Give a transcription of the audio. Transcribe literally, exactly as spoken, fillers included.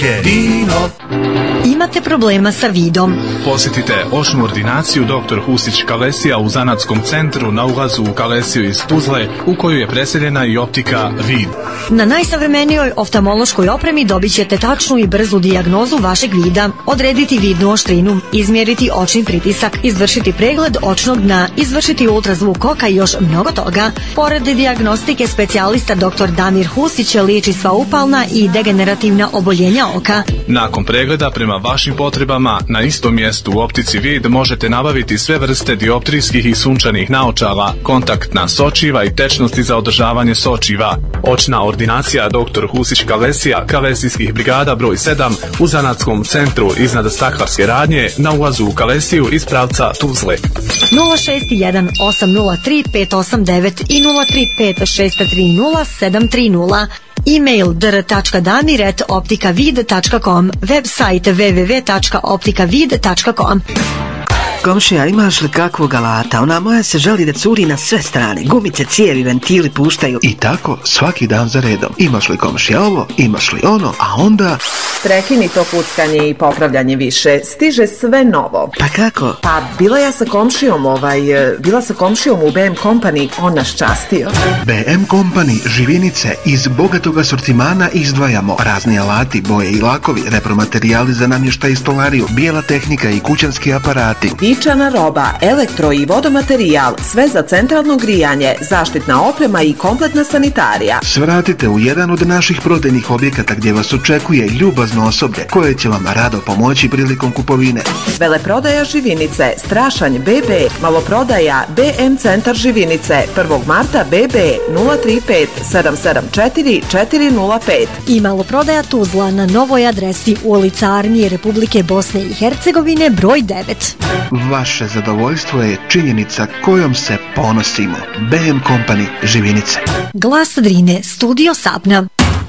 Vino. Imate problema sa vidom? Posjetite očnu ordinaciju doktor Husić Kalesija u Zanatskom centru na ulazu u Kalesiju iz Tuzle, u koju je preseljena i optika Vid. Na najsavremenijoj oftalmološkoj opremi dobit ćete tačnu i brzu dijagnozu vašeg vida, odrediti vidnu oštrinu, izmjeriti očni pritisak, izvršiti pregled očnog dna, izvršiti ultrazvuk oka i još mnogo toga. Pored dijagnostike, specijalista doktor Damir Husić liječi sva upalna i degenerativna oboljenja oka. Nakon pregleda prema vašim potrebama, na istom mjestu u optici Vid možete nabaviti sve vrste dioptrijskih i sunčanih naočala, kontaktna sočiva i tečnosti za održavanje sočiva. Očna ordinacija doktor Husić Kalesija, Kalesijskih brigada broj sedam u Zanatskom centru iznad staklarske radnje na ulazu u Kalesiju iz pravca Tuzle. nula šest jedan osam nula tri pet osam devet i nula tri pet šest tri nula sedam tri nula. E-mail dr tačka damir at optika vid tačka com, website w w w tačka optika vid tačka com. Komšija, imaš li kakvog alata? Ona moja se želi da curi na sve strane. Gumice, cijevi, ventili puštaju. I tako svaki dan za redom. Imaš li komšija ovo, imaš li ono, a onda... Prekini to kuckanje i popravljanje više. Stiže sve novo. Pa kako? Pa bila ja sa komšijom, ovaj, bila sa komšijom u B M Company, on nas častio. B M Company živinice iz bogatog asortimana izdvajamo razni alati, boje i lakovi, repromaterijali za namještaj i stolariju, bijela tehnika i kućanski aparati. Dičana roba, elektro i vodomaterijal, sve za centralno grijanje, zaštitna oprema i kompletna sanitarija. Svratite u jedan od naših prodajnih objekata gdje vas očekuje ljubazno osoblje koje će vam rado pomoći prilikom kupovine. Veleprodaja Živinice, Strašanj B B, maloprodaja B M Centar Živinice, prvog marta B B nula tri pet sedam sedam četiri četiri nula pet. I maloprodaja Tuzla na novoj adresi u ulica Armije Republike Bosne i Hercegovine broj devet. Vaše zadovoljstvo je činjenica kojom se ponosimo. B M Company Živinice. Glas Drine, Studio Sapna.